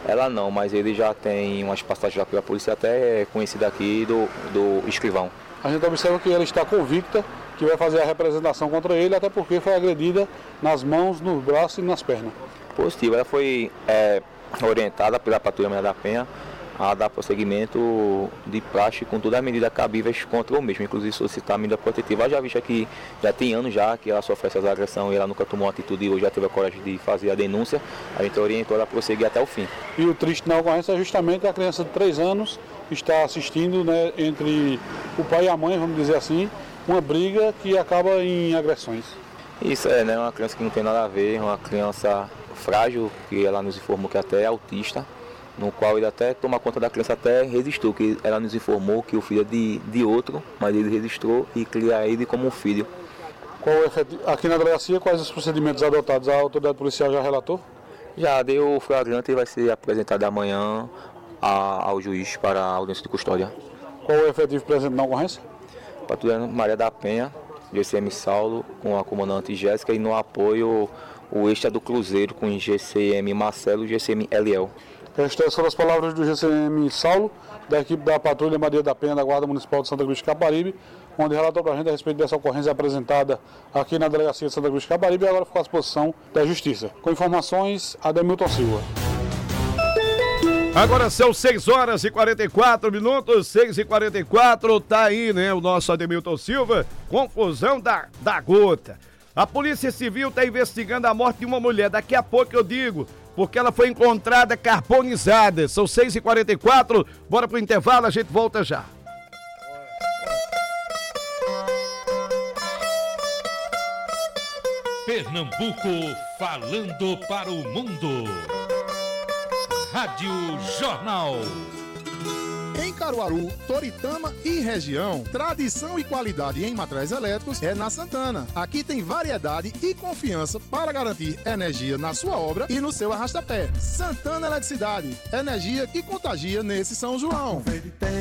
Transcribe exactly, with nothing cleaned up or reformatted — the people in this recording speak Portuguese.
Ela não, mas ele já tem umas passagens já pela polícia até conhecida aqui do, do escrivão. A gente observa que ela está convicta, que vai fazer a representação contra ele, até porque foi agredida nas mãos, nos braços e nas pernas. Positivo, ela foi é, orientada pela Patrulha Maria da Penha a dar prosseguimento de praxe com todas as medidas cabíveis contra o mesmo, inclusive solicitar a medida protetiva. Ela já visto que já tem anos já que ela sofre essas agressões e ela nunca tomou atitude e hoje já teve a coragem de fazer a denúncia. A gente orientou ela a prosseguir até o fim. E o triste na ocorrência é justamente a criança de três anos está assistindo, né, entre o pai e a mãe, vamos dizer assim, uma briga que acaba em agressões. Isso é, né, uma criança que não tem nada a ver, uma criança frágil, que ela nos informou que até é autista, no qual ele até toma conta da criança, até resistiu, que ela nos informou que o filho é de, de outro, mas ele registrou e cria ele como um filho. Qual é, aqui na delegacia, quais os procedimentos adotados? A autoridade policial já relatou? Já deu o flagrante e vai ser apresentado amanhã a, ao juiz para a audiência de custódia. Qual é o efetivo presente na ocorrência? Patrulha Maria da Penha, G C M Saulo, com a comandante Jéssica, e no apoio o extra do Cruzeiro com G C M Marcelo e G C M Eliel. Estas foram as palavras do G C M Saulo, da equipe da Patrulha Maria da Penha da Guarda Municipal de Santa Cruz de Caparibe, onde relatou para a gente a respeito dessa ocorrência apresentada aqui na Delegacia de Santa Cruz de Caparibe e agora ficou à disposição da Justiça. Com informações, Ademilton Silva. Agora são seis horas e quarenta e quatro minutos, seis e quarenta e quatro, tá aí, né, o nosso Ademilton Silva, confusão da, da gota. A Polícia Civil está investigando a morte de uma mulher, daqui a pouco eu digo, porque ela foi encontrada carbonizada. São seis e quarenta e quatro, bora pro intervalo, a gente volta já. Pernambuco falando para o mundo. Rádio Jornal. Em Caruaru, Toritama e região, tradição e qualidade em materiais elétricos é na Santana. Aqui tem variedade e confiança para garantir energia na sua obra e no seu arrastapé. Santana Eletricidade, energia que contagia nesse São João.